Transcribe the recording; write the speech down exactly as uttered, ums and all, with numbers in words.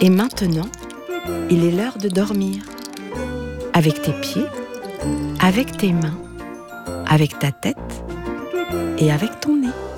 Et maintenant, il est l'heure de dormir. Avec tes pieds, avec tes mains, avec ta tête et avec ton nez.